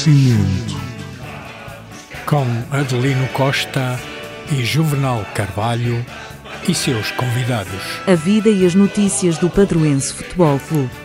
Cimento. Com Adelino Costa e Juvenal Carvalho e seus convidados. A vida e as notícias do Padroense Futebol Clube.